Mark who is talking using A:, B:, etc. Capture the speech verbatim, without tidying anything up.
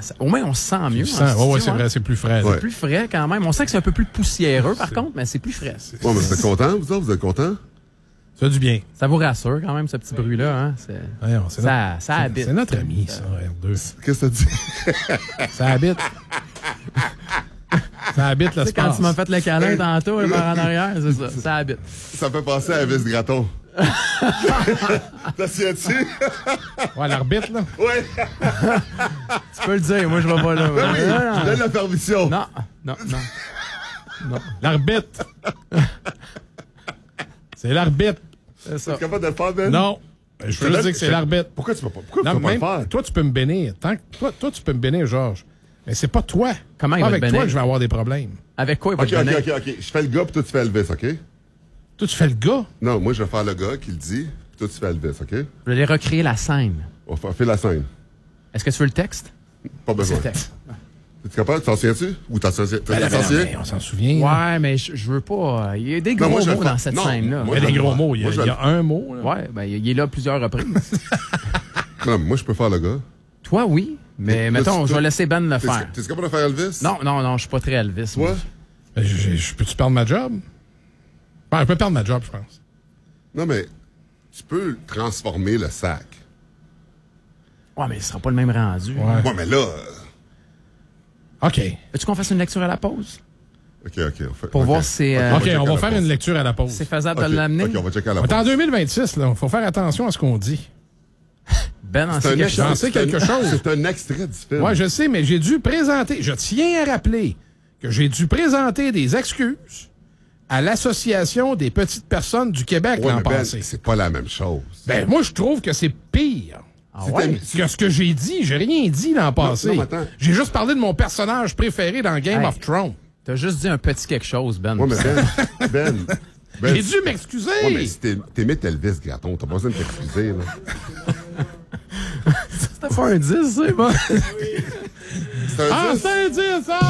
A: ça, au moins, on se sent mieux.
B: Sens,
A: studio,
B: ouais, c'est
A: hein.
B: vrai, c'est plus frais.
A: C'est plus frais quand même. On sent que c'est un peu plus poussiéreux, par contre, mais c'est plus frais.
C: Ouais, mais vous êtes content, vous autres? Vous êtes content?
B: Ça a du bien.
A: Ça vous rassure quand même, ce petit bruit-là. Hein? C'est,
B: ouais, on, c'est
A: ça,
B: notre,
A: ça
B: c'est,
A: habite.
B: C'est notre ami, ça, R deux.
C: Qu'est-ce que ça dit?
B: Ça habite. Ça habite
A: l'espace. Quand tu m'as fait le câlin tantôt, là, par en arrière, c'est ça. Ça habite.
C: Ça fait penser à Elvis Gratton. T'as su
B: Ouais, l'arbitre, là.
C: Ouais.
A: Tu peux le dire, moi, je vais pas là.
C: Ben oui, je donne la permission.
A: Non, non, non. non.
B: L'arbitre. C'est l'arbitre.
A: C'est ça.
C: Tu es capable de le faire, Ben?
B: Non. Je veux juste dire que c'est l'arbitre.
C: Pourquoi tu peux pas, pourquoi
B: non,
C: tu peux
B: même,
C: pas le faire?
B: Toi, tu peux me bénir. Tant que, toi, toi, tu peux me bénir, Georges. Mais c'est pas toi.
A: Comment il
B: pas
A: va
B: avec
A: te
B: toi
A: bénir?
B: que je vais avoir des problèmes.
A: Avec quoi il va
C: OK,
A: te
C: OK,
A: bénir?
C: OK, OK. Je fais le gars, puis toi, tu fais Elvis, OK?
B: Toi, tu fais le gars?
C: Non, moi, je vais faire le gars qui le dit, puis toi, tu fais Elvis, OK?
A: Je vais aller recréer la scène.
C: On va faire la scène.
A: Est-ce que tu veux le texte?
C: Pas besoin.
A: C'est le texte.
C: Es-tu capable? T'en souviens-tu? Ou t'en souviens?
B: Ben,
C: T'en
B: ben,
C: souviens?
B: ben, on s'en souvient.
A: Ouais, mais je, je veux pas. Il y a des gros
C: Non, moi, je
A: mots
C: vais
A: dans
C: faire-
A: cette
C: non,
A: scène-là.
C: moi,
B: Il y a des
C: je vais
B: gros
C: le
B: mots. Il y a,
C: Moi, je vais
B: il y a un mot. Là.
A: Ouais, ben il est là plusieurs reprises.
C: Non, mais moi, je peux faire le gars.
A: Toi, oui. Mais
C: Mais
A: mettons,
C: toi,
A: je vais
C: toi,
A: laisser Ben le
C: T'es-
A: faire.
C: T'es capable de faire Elvis?
A: Non, non, non, je suis pas très Elvis.
C: Toi?
A: moi.
B: Ben, je, je, je peux-tu perdre ma job? Ben, je peux perdre ma job, je pense.
C: Non, mais tu peux transformer le sac.
A: Ouais, mais ce sera pas le même rendu.
B: Ouais.
C: Ouais, mais là... euh,
B: OK.
A: Veux-tu qu'on fasse une lecture à la pause?
C: OK, OK. On fait,
A: Pour
C: OK.
A: voir si c'est, euh,
C: va
B: OK,
C: checker
B: on
C: à
B: va
C: la
B: faire
C: pause.
B: une lecture à la pause.
A: C'est faisable
C: OK,
A: de l'amener?
C: OK, on va checker à la
B: On est en
C: pause.
B: deux mille vingt-six, là. Il faut faire attention à ce qu'on dit.
A: Ben, en
C: C'est
A: sait
C: un
A: quelque
C: extrait-
B: J'en sais
A: chose.
B: quelque
C: c'est un-
B: chose.
C: C'est un extrait du film.
B: Ouais, je sais, mais j'ai dû présenter. Je tiens à rappeler que j'ai dû présenter des excuses à l'Association des petites personnes du Québec
C: Ouais,
B: l'an
C: mais Ben,
B: passé.
C: c'est pas la même chose.
B: Ben, moi, je trouve que c'est pire.
A: Ah
C: Si
A: ouais?
C: t'aimes-
B: Que ce que j'ai dit, j'ai rien dit l'an passé.
C: non, mais attends.
B: J'ai juste parlé de mon personnage préféré dans Game
A: Hey.
B: of Thrones.
A: T'as juste dit un petit quelque chose, Ben.
C: Ouais, mais Ben, Ben, ben,
B: J'ai dû m'excuser.
C: Ouais, mais si t'es- t'imites Elvis Gratton, t'as pas besoin de t'excuser, là.
A: C'était pas un dix, c'est bon.
C: C'est un
B: Ah,
C: dix.
B: c'est un dix, ça!